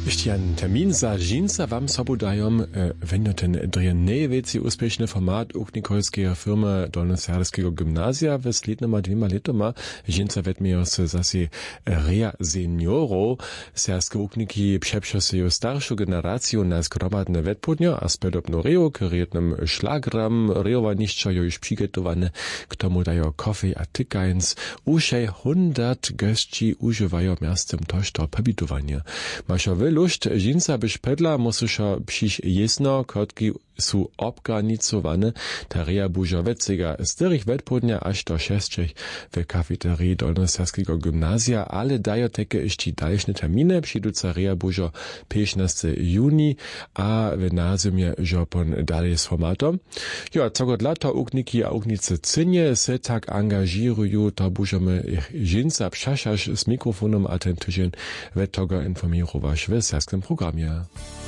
Jan termin za žinca wam sobu dajom, wenn ten drije najwięcej uspieszny format uknikolskiej firmy Dolnoserskiego gimnazja w slednjoma 2 letoma žinca wetmiejo se zasi rea seniorów. Serske ukniki przepšasejo starszą generację na zgromadne wetpudnio, a spedobno reo, karietnym szlagram, reowaniszczo już przygotowane, k tomu dajo kofej a tykajns. Uszej 100 gości używają miastem tożto pobitowania. Maszo wylušt, žinca byś pedla musysza přiš jesno, kotki su obganicowane, ta rea bužo vecega styrich wetpudnia aż do 6 w kafeterii Dolnoserskiego gimnazja, ale dajo teke jeszcze dalsze terminy, przyduca rea bužo 15 juni, a w nazymie żopon dalej z formatom. Ja, co dla to ukniki a uknice cynie se tak angažiruju, to bužome ich žinca pšašaš z mikrofonom a ten tydzień wetoga informirowaš w serskim programie.